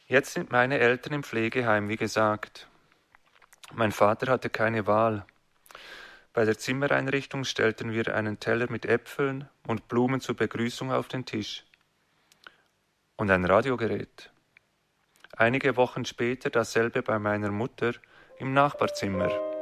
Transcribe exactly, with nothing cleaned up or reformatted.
Jetzt sind meine Eltern im Pflegeheim, wie gesagt. Mein Vater hatte keine Wahl. Bei der Zimmereinrichtung stellten wir einen Teller mit Äpfeln und Blumen zur Begrüßung auf den Tisch. Und ein Radiogerät. Einige Wochen später dasselbe bei meiner Mutter im Nachbarzimmer.